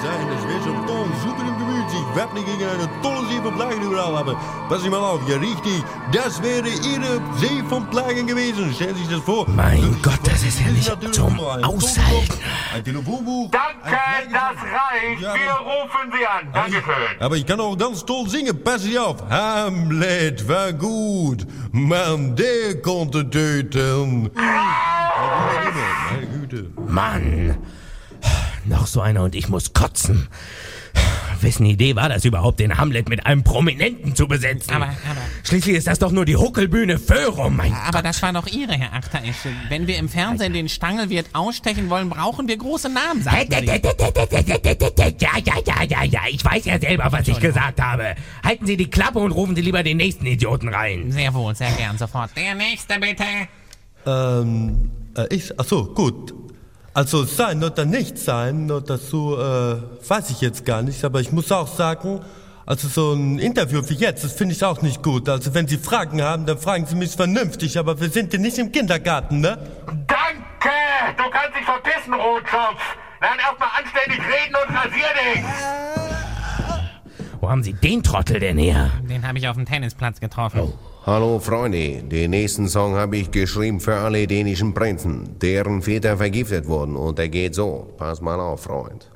sein, das wäre schon toll, super und gemütlich. Wappning gegen eine tolle See von Plagen überall. Aber passen Sie mal auf, ja richtig, das wäre Ihre See von Plagen gewesen. Stellen Sie sich das vor. Mein Gott, das ist ja nicht zum Aushalten. Ein Telefonbuch. Danke, das reicht. Ja, Wir rufen Sie an. Dankeschön. Aber ich kann auch ganz toll singen. Passen Sie auf. Hamlet war gut. Mann, der konnte töten. Meine Güte. Mann, noch so einer und ich muss kotzen. Wessen Idee war das überhaupt, den Hamlet mit einem Prominenten zu besetzen? Aber Schließlich ist das doch nur die Huckelbühne Föhrum, mein Aber das war doch Ihre, Herr Achteresch. Wenn wir im Fernsehen den Stangelwirt ausstechen wollen, brauchen wir große Namen, sagten Sie. Ja, ich weiß ja selber, was ich gesagt habe. Halten Sie die Klappe und rufen Sie lieber den nächsten Idioten rein. Sehr wohl, sehr gern, sofort. Der Nächste, bitte. Ach so, gut. Also sein oder nicht sein, nur dazu weiß ich jetzt gar nicht. Aber ich muss auch sagen, also so ein Interview wie jetzt, das finde ich auch nicht gut. Also wenn Sie Fragen haben, dann fragen Sie mich vernünftig. Aber wir sind ja nicht im Kindergarten, ne? Danke. Du kannst dich verpissen, Rotschopf. Lern erstmal anständig reden und rasier dich. Wo haben Sie den Trottel denn her? Den habe ich auf dem Tennisplatz getroffen. Hallo Freunde, den nächsten Song habe ich geschrieben für alle dänischen Prinzen, deren Väter vergiftet wurden und der geht so. Pass mal auf, Freund.